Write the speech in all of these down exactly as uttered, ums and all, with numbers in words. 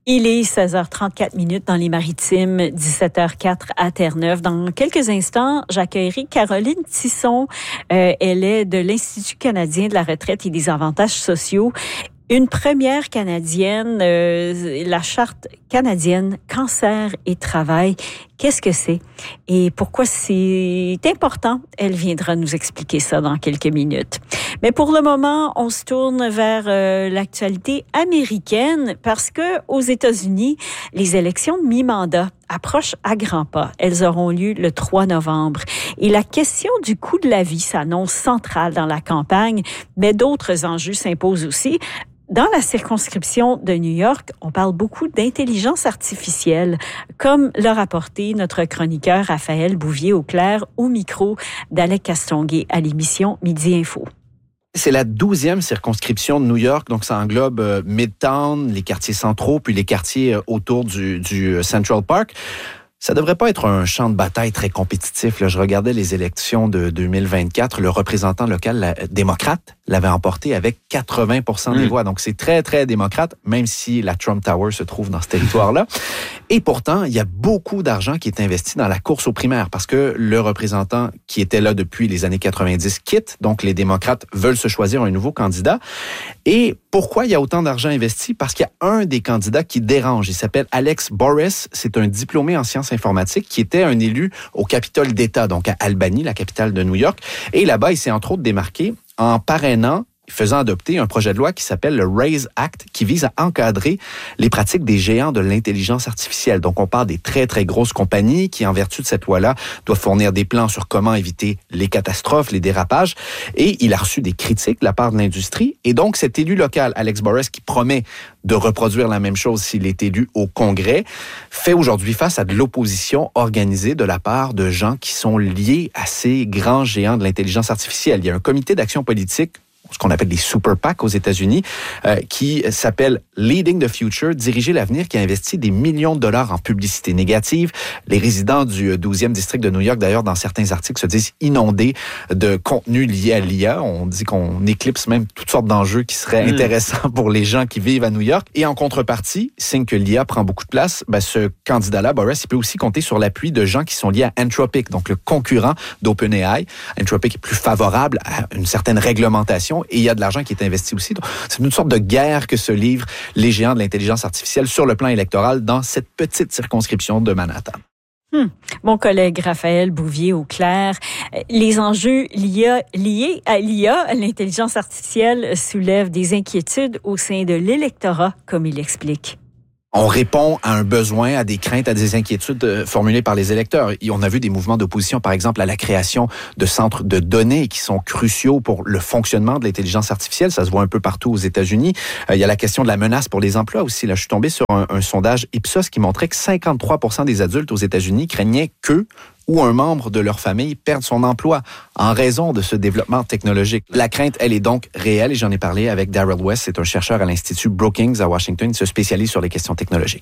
Il est seize heures trente-quatre minutes dans les Maritimes, dix-sept heures quatre à Terre-Neuve. Dans quelques instants, j'accueillerai Caroline Tisson. Euh, elle est de l'Institut canadien de la retraite et des avantages sociaux. Une première canadienne, euh, la charte canadienne cancer et travail. Qu'est-ce que c'est et pourquoi c'est important? Elle viendra nous expliquer ça dans quelques minutes. Mais pour le moment, on se tourne vers euh, l'actualité américaine parce que aux États-Unis, les élections de mi-mandat approchent à grands pas. Elles auront lieu le trois novembre. Et la question du coût de la vie s'annonce centrale dans la campagne, mais d'autres enjeux s'imposent aussi. Dans la circonscription de New York, on parle beaucoup d'intelligence artificielle, comme l'a rapporté notre chroniqueur Raphaël Bouvier-Auclair au micro d'Alec Castonguay à l'émission Midi Info. C'est la douzième circonscription de New York, donc ça englobe euh, Midtown, les quartiers centraux, puis les quartiers euh, autour du, du Central Park. Ça devrait pas être un champ de bataille très compétitif. Là, je regardais les élections de deux mille vingt-quatre. Le représentant local la, démocrate l'avait emporté avec quatre-vingts pour cent mmh. des voix. Donc, c'est très, très démocrate, même si la Trump Tower se trouve dans ce territoire-là. Et pourtant, il y a beaucoup d'argent qui est investi dans la course aux primaires parce que le représentant qui était là depuis les années quatre-vingt-dix quitte. Donc, les démocrates veulent se choisir un nouveau candidat. Et pourquoi il y a autant d'argent investi? Parce qu'il y a un des candidats qui dérange. Il s'appelle Alex Borres. C'est un diplômé en sciences informatiques qui était un élu au Capitole d'État, donc à Albany, la capitale de New York. Et là-bas, il s'est entre autres démarqué en parrainant, faisant adopter un projet de loi qui s'appelle le RAISE Act, qui vise à encadrer les pratiques des géants de l'intelligence artificielle. Donc, on parle des très, très grosses compagnies qui, en vertu de cette loi-là, doivent fournir des plans sur comment éviter les catastrophes, les dérapages. Et il a reçu des critiques de la part de l'industrie. Et donc, cet élu local, Alex Borres, qui promet de reproduire la même chose s'il est élu au Congrès, fait aujourd'hui face à de l'opposition organisée de la part de gens qui sont liés à ces grands géants de l'intelligence artificielle. Il y a un comité d'action politique, ce qu'on appelle des super PAC aux États-Unis, euh, qui s'appelle Leading the Future, Diriger l'avenir, qui a investi des millions de dollars en publicité négative. Les résidents du douzième district de New York, d'ailleurs, dans certains articles, se disent inondés de contenu lié à l'I A. On dit qu'on éclipse même toutes sortes d'enjeux qui seraient mmh. intéressants pour les gens qui vivent à New York. Et en contrepartie, signe que l'I A prend beaucoup de place, ben, ce candidat-là, Borres, il peut aussi compter sur l'appui de gens qui sont liés à Anthropic, donc le concurrent d'OpenAI. Anthropic est plus favorable à une certaine réglementation. Et il y a de l'argent qui est investi aussi. Donc, c'est une sorte de guerre que se livrent les géants de l'intelligence artificielle sur le plan électoral dans cette petite circonscription de Manhattan. Hum. Mon collègue Raphaël Bouvier-Auclair, les enjeux liés, liés à l'I A, l'intelligence artificielle, soulèvent des inquiétudes au sein de l'électorat, comme il explique. On répond à un besoin, à des craintes, à des inquiétudes formulées par les électeurs. Et on a vu des mouvements d'opposition, par exemple, à la création de centres de données qui sont cruciaux pour le fonctionnement de l'intelligence artificielle. Ça se voit un peu partout aux États-Unis. Euh, il y a la question de la menace pour les emplois aussi. Là, je suis tombé sur un, un sondage Ipsos qui montrait que cinquante-trois pour cent des adultes aux États-Unis craignaient qu'eux ou un membre de leur famille perde son emploi en raison de ce développement technologique. La crainte, elle est donc réelle et j'en ai parlé avec Darrell West, c'est un chercheur à l'Institut Brookings à Washington, il se spécialise sur les questions technologiques.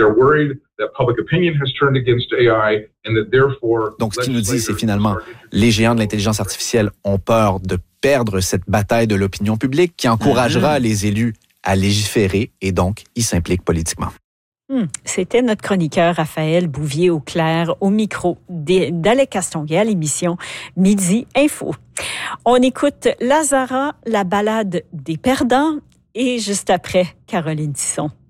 Donc, ce qu'il nous dit, c'est finalement, les géants de l'intelligence artificielle ont peur de perdre cette bataille de l'opinion publique qui encouragera mm-hmm. les élus à légiférer et donc ils s'impliquent politiquement. Hum, c'était notre chroniqueur Raphaël Bouvier-Auclair au micro d'Alec Castonguay à l'émission Midi Info. On écoute Lazara, la balade des perdants et juste après, Caroline Tisson.